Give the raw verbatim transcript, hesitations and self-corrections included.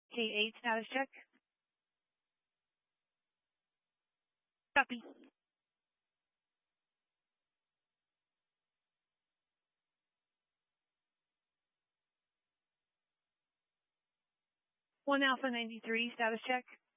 K eight, status check. Copy. one Alpha ninety-three, status check.